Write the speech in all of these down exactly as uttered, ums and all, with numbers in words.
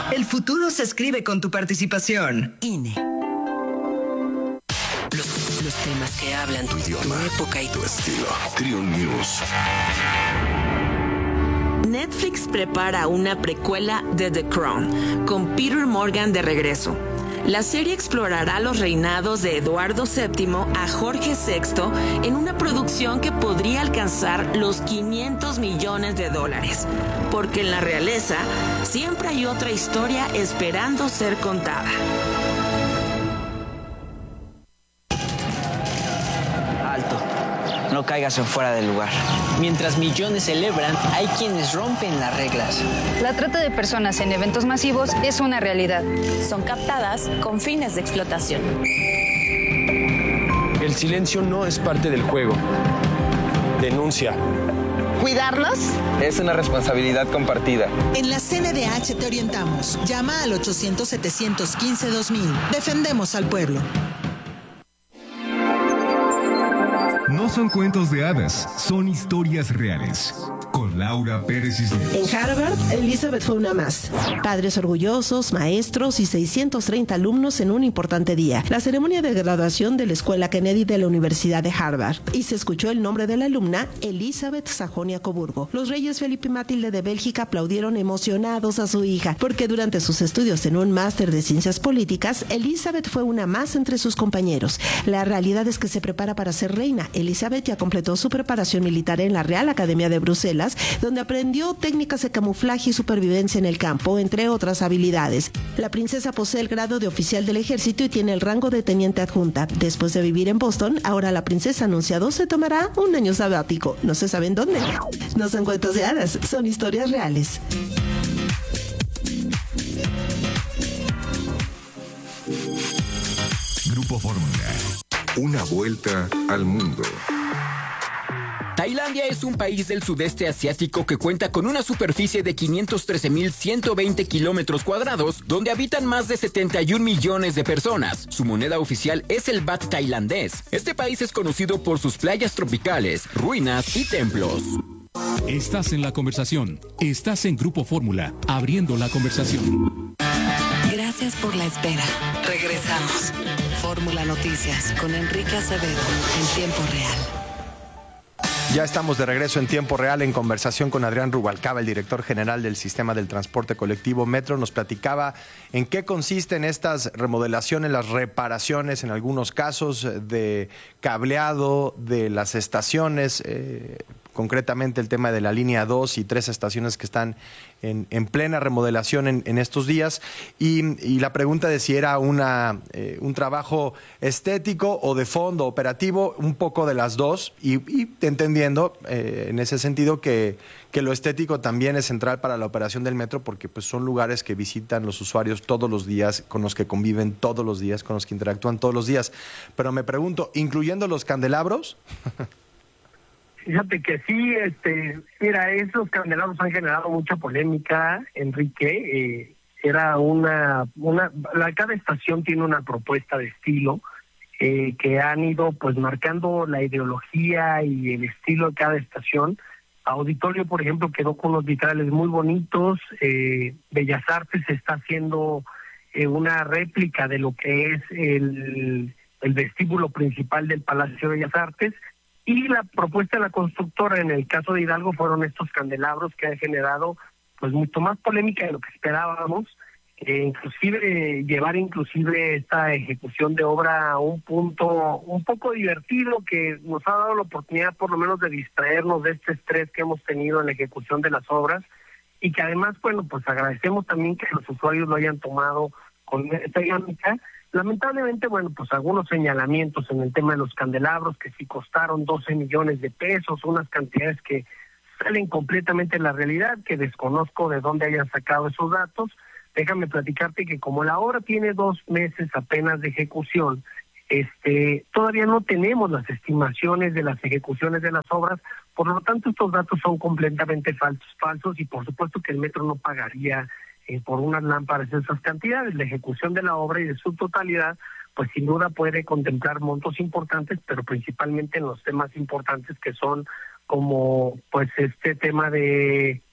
El futuro se escribe con tu participación. I N E. Los, los temas que hablan tu idioma, tu época y tu estilo. Trio News. Netflix prepara una precuela de The Crown, con Peter Morgan de regreso. La serie explorará los reinados de Eduardo séptimo a Jorge sexto en una producción que podría alcanzar los quinientos millones de dólares, porque en la realeza siempre hay otra historia esperando ser contada. Alto. No caigas en fuera del lugar. Mientras millones celebran, hay quienes rompen las reglas. La trata de personas en eventos masivos es una realidad. Son captadas con fines de explotación. El silencio no es parte del juego. Denuncia. ¿Cuidarnos? Es una responsabilidad compartida. En la C N D H te orientamos. Llama al ochocientos, setecientos quince, dos mil. Defendemos al pueblo. No son cuentos de hadas, son historias reales. Con Laura Pérez Cisneros. En Harvard, Elizabeth fue una más. Padres orgullosos, maestros y seiscientos treinta alumnos en un importante día. La ceremonia de graduación de la Escuela Kennedy de la Universidad de Harvard. Y se escuchó el nombre de la alumna, Elizabeth Sajonia-Coburgo. Los reyes Felipe y Matilde de Bélgica aplaudieron emocionados a su hija, porque durante sus estudios en un máster de ciencias políticas, Elizabeth fue una más entre sus compañeros. La realidad es que se prepara para ser reina. Elizabeth ya completó su preparación militar en la Real Academia de Bruselas, donde aprendió técnicas de camuflaje y supervivencia en el campo, entre otras habilidades. La princesa posee el grado de oficial del ejército y tiene el rango de teniente adjunta. Después de vivir en Boston, ahora la princesa anunciado se tomará un año sabático. No se sabe en dónde. No son cuentos de hadas, son historias reales. Grupo Fórmula. Una vuelta al mundo. Tailandia es un país del sudeste asiático que cuenta con una superficie de quinientos trece mil ciento veinte kilómetros cuadrados, donde habitan más de setenta y un millones de personas. Su moneda oficial es el baht tailandés. Este país es conocido por sus playas tropicales, ruinas y templos. Estás en la conversación. Estás en Grupo Fórmula, abriendo la conversación. Gracias por la espera. Regresamos. Fórmula Noticias con Enrique Acevedo en tiempo real. Ya estamos de regreso en tiempo real en conversación con Adrián Rubalcaba, el director general del Sistema del Transporte Colectivo Metro. Nos platicaba en qué consisten estas remodelaciones, las reparaciones en algunos casos de cableado de las estaciones, eh, concretamente el tema de la línea dos y tres estaciones que están en, en plena remodelación en, en estos días. Y, y la pregunta de si era una, eh, un trabajo estético o de fondo operativo, un poco de las dos, y, y entendiendo eh, en ese sentido que, que lo estético también es central para la operación del metro, porque pues, son lugares que visitan los usuarios todos los días, con los que conviven todos los días, con los que interactúan todos los días. Pero me pregunto, ¿incluyendo los candelabros? Fíjate que sí, este, mira, esos candelabros han generado mucha polémica, Enrique. Eh, era una, una, la, cada estación tiene una propuesta de estilo eh, que han ido pues marcando la ideología y el estilo de cada estación. Auditorio, por ejemplo, quedó con unos vitrales muy bonitos. Eh, Bellas Artes está haciendo eh, una réplica de lo que es el, el vestíbulo principal del Palacio de Bellas Artes. Y la propuesta de la constructora en el caso de Hidalgo fueron estos candelabros que han generado pues mucho más polémica de lo que esperábamos, eh, inclusive eh, llevar inclusive esta ejecución de obra a un punto un poco divertido que nos ha dado la oportunidad por lo menos de distraernos de este estrés que hemos tenido en la ejecución de las obras, y que además, bueno, pues agradecemos también que los usuarios lo hayan tomado con esta dinámica. Lamentablemente, bueno, pues algunos señalamientos en el tema de los candelabros que sí costaron doce millones de pesos, unas cantidades que salen completamente de la realidad, que desconozco de dónde hayan sacado esos datos. Déjame platicarte que como la obra tiene dos meses apenas de ejecución, este, todavía no tenemos las estimaciones de las ejecuciones de las obras, por lo tanto estos datos son completamente falsos, falsos y por supuesto que el metro no pagaría Eh, por unas lámparas esas cantidades. La ejecución de la obra y de su totalidad, pues sin duda puede contemplar montos importantes, pero principalmente en los temas importantes que son como pues este tema de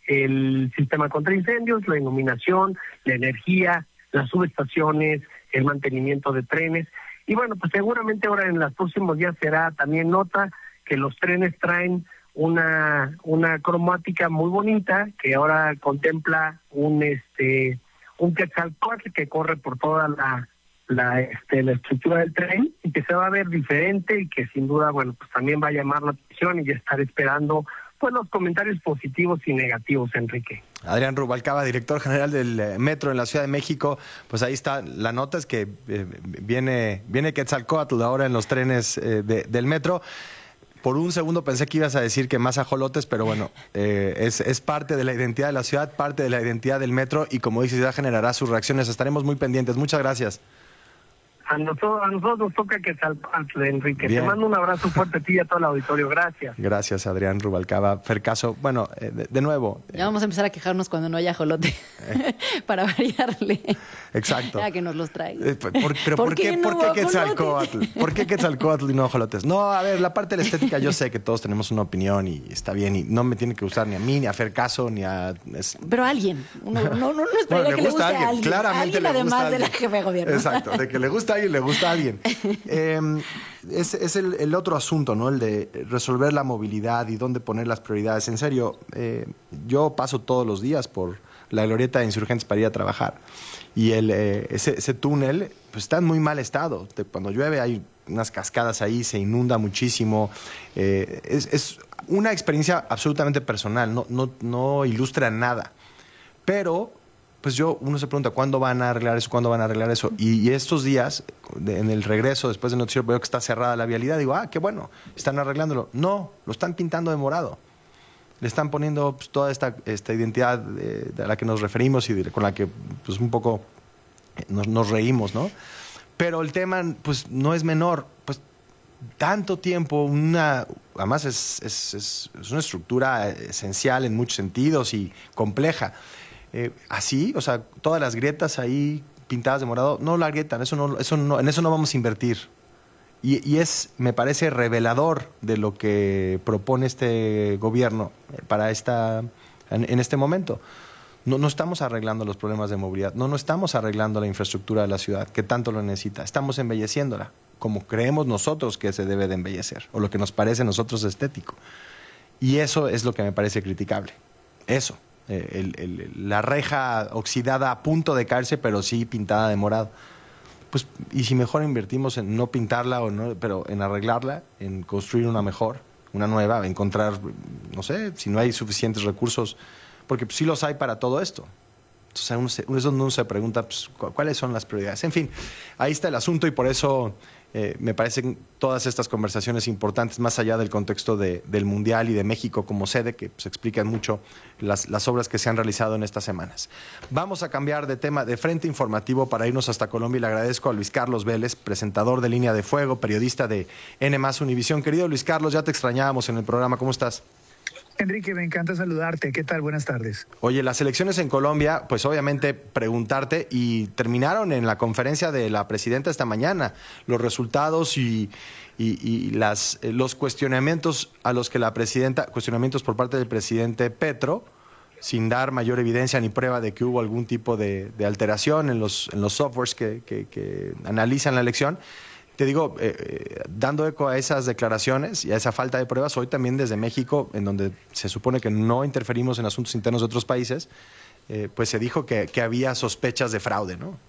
el sistema contra incendios, la iluminación, la energía, las subestaciones, el mantenimiento de trenes. Y bueno, pues seguramente ahora en los próximos días será también nota que los trenes traen una una cromática muy bonita que ahora contempla un este un Quetzalcóatl que corre por toda la la este la estructura del tren y que se va a ver diferente y que sin duda bueno pues también va a llamar la atención y estar esperando pues los comentarios positivos y negativos, Enrique. Adrián Rubalcaba, director general del eh, Metro en la Ciudad de México, pues ahí está, la nota es que eh, viene viene Quetzalcóatl ahora en los trenes eh, de, del Metro. Por un segundo pensé que ibas a decir que más ajolotes, pero bueno, eh, es, es parte de la identidad de la ciudad, parte de la identidad del Metro y como dices, ya generará sus reacciones. Estaremos muy pendientes. Muchas gracias. A nosotros, a nosotros nos toca que Quetzalcóatl, Enrique. Bien. Te mando un abrazo fuerte a ti y a todo el auditorio. Gracias. Gracias, Adrián Rubalcaba. Fercaso, bueno, eh, de, de nuevo. Ya vamos a empezar a quejarnos cuando no haya ajolote, eh. para variarle. Exacto. Ya que nos los traiga. Eh, por, pero ¿Por ¿por qué qué, no ¿por qué hubo Quetzalcóatl? ¿Por qué Quetzalcóatl y no ajolotes? No, a ver, la parte de la estética yo sé que todos tenemos una opinión y está bien y no me tiene que gustar ni a mí, ni a Fercaso, ni a... Es... Pero a alguien. Uno, no, no, no esperaría bueno, que le guste a alguien. A alguien. Claramente alguien le además gusta a de alguien. la jefa de gobierno. Exacto, de que le gusta a alguien, le gusta a alguien. Eh, es es el, el otro asunto, ¿no? El de resolver la movilidad y dónde poner las prioridades. En serio, eh, yo paso todos los días por la glorieta de Insurgentes para ir a trabajar. Y el, eh, ese, ese túnel pues, está en muy mal estado. De, cuando llueve hay unas cascadas ahí, se inunda muchísimo. Eh, es, es una experiencia absolutamente personal, no, no, no ilustra nada. Pero... pues yo, uno se pregunta, ¿cuándo van a arreglar eso? ¿Cuándo van a arreglar eso? Y, y estos días, de, en el regreso, después del noticiero, veo que está cerrada la vialidad. Digo, ah, qué bueno, están arreglándolo. No, lo están pintando de morado. Le están poniendo pues, toda esta, esta identidad de, de la que nos referimos y de, con la que pues, un poco nos, nos reímos, ¿no? Pero el tema, pues, no es menor. Pues, tanto tiempo, una... Además, es, es, es, es una estructura esencial en muchos sentidos y compleja. Eh, así, o sea, todas las grietas ahí pintadas de morado, no la agrietan, eso no, eso no, en eso no vamos a invertir. Y, y es, me parece, revelador de lo que propone este gobierno para esta, en, en este momento. No, no estamos arreglando los problemas de movilidad, no, no estamos arreglando la infraestructura de la ciudad, que tanto lo necesita, estamos embelleciéndola, como creemos nosotros que se debe de embellecer, o lo que nos parece a nosotros estético. Y eso es lo que me parece criticable, eso. El, el, la reja oxidada a punto de caerse, pero sí pintada de morado. Pues, y si mejor invertimos en no pintarla, o no, pero en arreglarla, en construir una mejor, una nueva, encontrar, no sé, si no hay suficientes recursos, porque pues, sí los hay para todo esto. Entonces uno se, uno, uno se pregunta pues, cuáles son las prioridades. En fin, ahí está el asunto y por eso eh, me parecen todas estas conversaciones importantes, más allá del contexto de, del Mundial y de México como sede, que pues, explican mucho las, las obras que se han realizado en estas semanas. Vamos a cambiar de tema de frente informativo para irnos hasta Colombia y le agradezco a Luis Carlos Vélez, presentador de Línea de Fuego, periodista de N más Univisión. Querido Luis Carlos, ya te extrañábamos en el programa, ¿cómo estás? Enrique, me encanta saludarte. ¿Qué tal? Buenas tardes. Oye, las elecciones en Colombia, pues obviamente preguntarte, y terminaron en la conferencia de la presidenta esta mañana, los resultados y, y, y las, los cuestionamientos a los que la presidenta, cuestionamientos por parte del presidente Petro, sin dar mayor evidencia ni prueba de que hubo algún tipo de, de alteración en los, en los softwares que, que, que analizan la elección. Te digo, eh, eh, dando eco a esas declaraciones y a esa falta de pruebas, hoy también desde México, en donde se supone que no interferimos en asuntos internos de otros países, eh, pues se dijo que, que había sospechas de fraude, ¿no?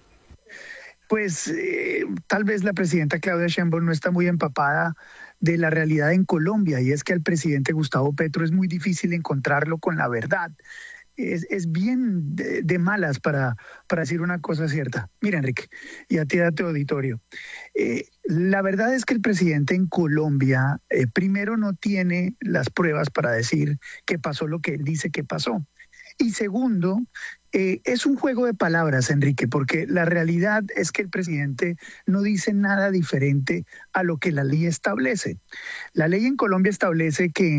Pues eh, tal vez la presidenta Claudia Sheinbaum no está muy empapada de la realidad en Colombia, y es que al presidente Gustavo Petro es muy difícil encontrarlo con la verdad. Es, es bien de, de malas para, para decir una cosa cierta. Mira, Enrique, y a ti, a tu auditorio. Eh, la verdad es que el presidente en Colombia, eh, primero, no tiene las pruebas para decir que pasó lo que él dice que pasó. Y segundo, eh, es un juego de palabras, Enrique, porque la realidad es que el presidente no dice nada diferente a lo que la ley establece. La ley en Colombia establece que